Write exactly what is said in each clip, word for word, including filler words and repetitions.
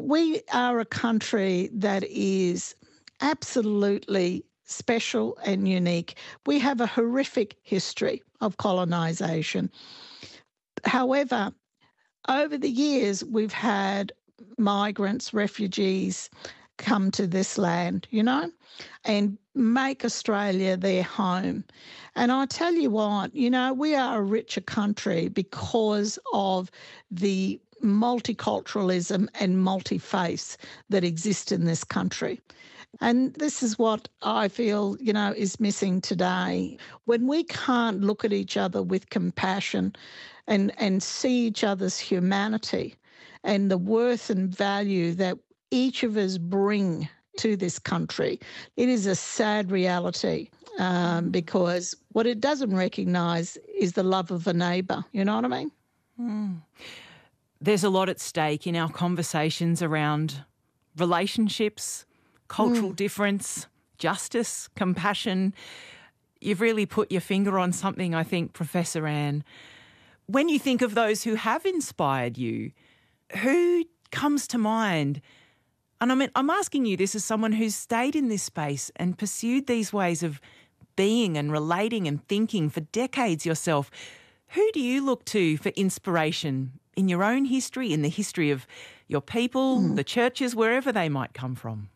we are a country that is absolutely special and unique. We have a horrific history of colonisation. However, over the years, we've had migrants, refugees come to this land, you know, and make Australia their home. And I tell you what, you know, we are a richer country because of the multiculturalism and multi-faiths that exist in this country. And this is what I feel, you know, is missing today. When we can't look at each other with compassion and, and see each other's humanity and the worth and value that each of us bring to this country, it is a sad reality um, because what it doesn't recognise is the love of a neighbour. You know what I mean? Mm. There's a lot at stake in our conversations around relationships, cultural mm. difference, justice, compassion. You've really put your finger on something, I think, Professor Anne. When you think of those who have inspired you, who comes to mind? And I mean, I'm asking you this as someone who's stayed in this space and pursued these ways of being and relating and thinking for decades yourself. Who do you look to for inspiration in your own history, in the history of your people, mm. the churches, wherever they might come from?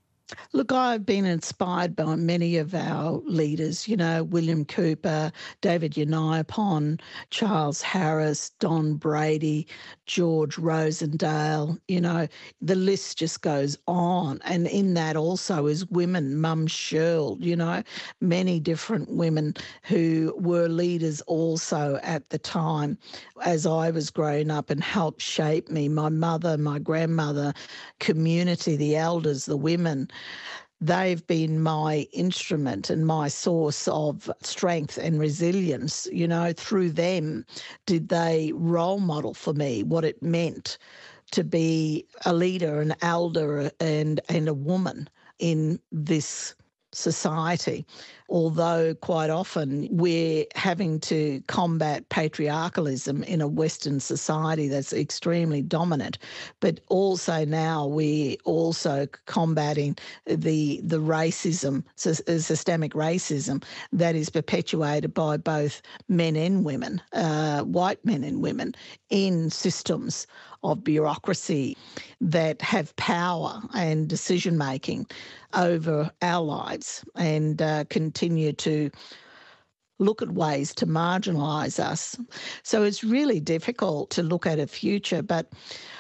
Look, I've been inspired by many of our leaders, you know, William Cooper, David Yaniapon, Charles Harris, Don Brady, George Rosendale, you know, the list just goes on. And in that also is women, Mum Shirl, you know, many different women who were leaders also at the time as I was growing up and helped shape me, my mother, my grandmother, community, the elders, the women. They've been my instrument and my source of strength and resilience. You know, through them did they role model for me what it meant to be a leader, an elder and, and a woman in this society. Although quite often we're having to combat patriarchalism in a Western society that's extremely dominant, but also now we're also combating the the racism, systemic racism that is perpetuated by both men and women, uh, white men and women, in systems of bureaucracy that have power and decision-making over our lives and uh, continue to look at ways to marginalise us. So it's really difficult to look at a future, but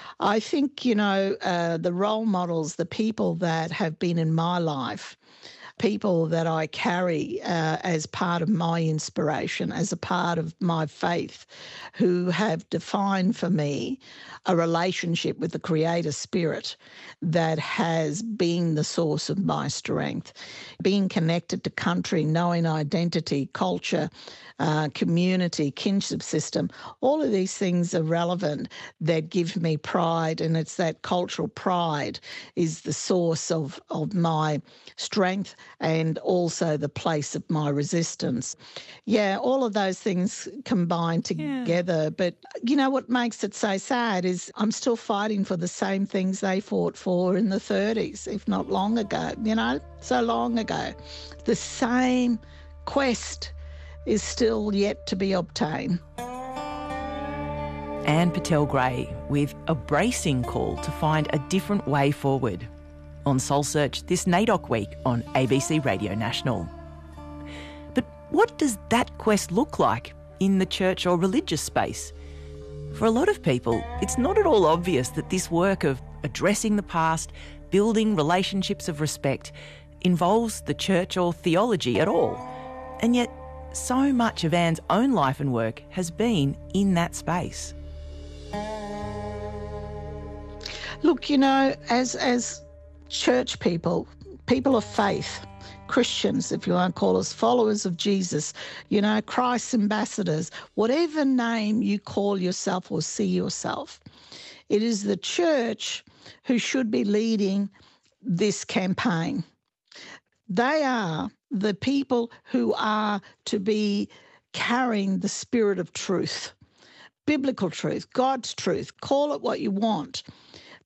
I think, you know, uh, the role models, the people that have been in my life, people that I carry uh, as part of my inspiration, as a part of my faith, who have defined for me a relationship with the Creator Spirit that has been the source of my strength. Being connected to country, knowing identity, culture, uh, community, kinship system, all of these things are relevant that give me pride, and it's that cultural pride is the source of, of my strength and also the place of my resistance. Yeah, all of those things combine together. Yeah. But you know what makes it so sad is I'm still fighting for the same things they fought for in the thirties, if not long ago, you know, so long ago. The same quest is still yet to be obtained. Anne Patel-Gray with a bracing call to find a different way forward on Soul Search this NAIDOC week on A B C Radio National. But what does that quest look like in the church or religious space? For a lot of people, it's not at all obvious that this work of addressing the past, building relationships of respect, involves the church or theology at all. And yet, so much of Anne's own life and work has been in that space. Look, you know, as as church people, people of faith, Christians, if you want to call us, followers of Jesus, you know, Christ's ambassadors, whatever name you call yourself or see yourself, it is the church who should be leading this campaign. They are the people who are to be carrying the spirit of truth, biblical truth, God's truth, call it what you want.